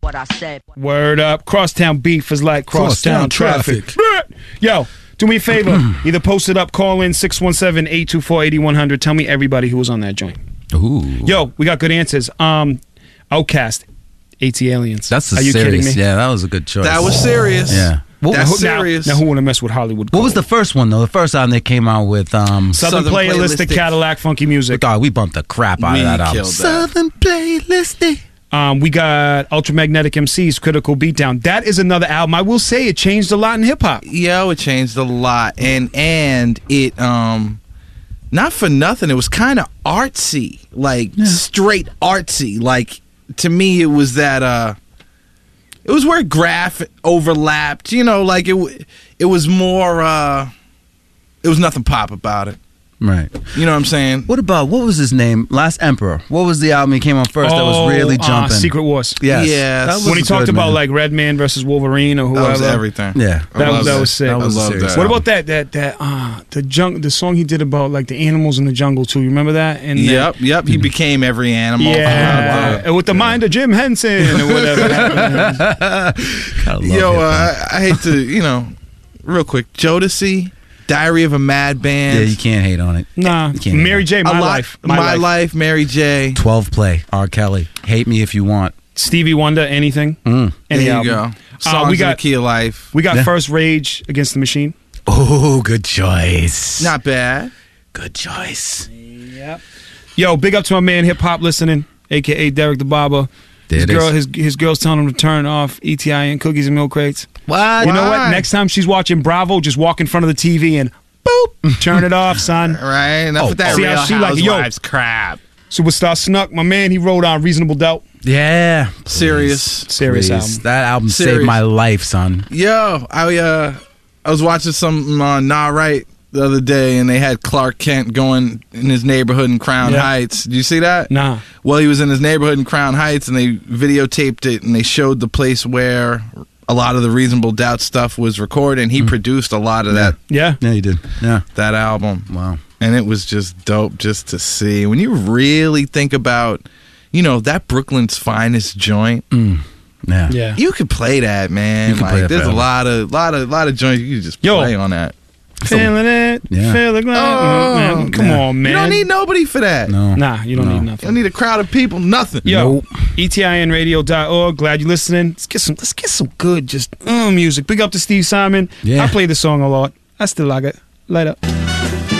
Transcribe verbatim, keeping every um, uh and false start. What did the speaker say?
what I said. Word up. Crosstown beef is like crosstown, Crosstown traffic. Yo, do me a favor. Either post it up, call in six one seven, eight two four, eight one zero zero. Tell me everybody who was on that joint. Ooh. Yo, we got good answers. Um, Outcast, AT Aliens. That's a Are you serious. kidding me? Yeah, that was a good choice. That was serious. Yeah. What, That's Now, serious. now who want to mess with Hollywood? what was the first one though? The first time they came out with um. Southern, Southern Playalistic Playalistic. Cadillac Funky Music? God, we bumped the crap out We of that album. killed that. Southern Playlistic. Um, we got Ultramagnetic M Cs, Critical Beatdown. That is another album. I will say it changed a lot in hip hop. Yo, it changed a lot, and and it um, not for nothing. It was kind of artsy, like straight artsy. Like to me, it was that uh, it was where graph overlapped. You know, like it w- it was more. Uh, it was nothing pop about it. Right. You know what I'm saying? What about what was his name? Last Emperor. What was the album he came on first that was really Oh, uh, jumping? Secret Wars. Yes. Yes. That was When he a talked good, about man. like Redman versus Wolverine or That whoever. was everything. Yeah. I That- love that was sick. I That was a love serious that. What about that that that uh the jung the song he did about like the animals in the jungle too? You remember that? And Yep, yep. He became every animal. Yeah, Oh, wow. with the mind of Jim Henson or whatever. Gotta love Yo, hip-hop. uh, I, I hate to, you know, real quick. Jodeci, Diary of a Mad Band. yeah, you can't hate on it. Nah, You can't Mary hate J, A My lot- Life, My, My, life. life. Mary J. twelve play. R. Kelly. Hate me if you want. Stevie Wonder, anything, Mm. any there album. you go. Uh, Songs we of got the Key of Life. we got Yeah. First Rage Against the Machine. Oh, good choice. Not bad. good choice. Yep. Yo, big up to my man Hip Hop Listening, aka Derek the Barber. There His it girl, is. his his girl's telling him to turn off E T I N Cookies and Milk Crates. What? You know what? Why? Next time she's watching Bravo, just walk in front of the T V and boop, turn it off, son. Right? Enough Oh, with that see Real how she like, yo. Housewives crap. Superstar Snuck, my man, he wrote on Reasonable Doubt. Yeah. Serious. Serious Please. album. That album Serious. saved my life, son. Yo, I uh, I was watching something on Nah Right the other day, and they had Clark Kent going in his neighborhood in Crown Yeah. Heights. Did you see that? Nah. Well, he was in his neighborhood in Crown Heights, and they videotaped it, and they showed the place where a lot of the Reasonable Doubt stuff was recorded, and he produced a lot of that Yeah. Yeah, you did. Yeah. that album. Wow. And it was just dope just to see. When you really think about, you know, that Brooklyn's finest joint, Yeah. Yeah. you could play that, man. You could like, play that there's a forever. lot of, lot of, lot of joints you could just Yo. play on that. Feeling it. Yeah. Feeling it. Oh, man. Come yeah. on, man. You don't need nobody for that. No. Nah, you don't No. need You nothing. don't need a crowd of people. Nothing. Yo, Nope. E T I N radio dot org. Glad you're listening. Let's get some let's get some good just uh, music. Big up to Steve Simon. Yeah. I play the song a lot. I still like it. Later.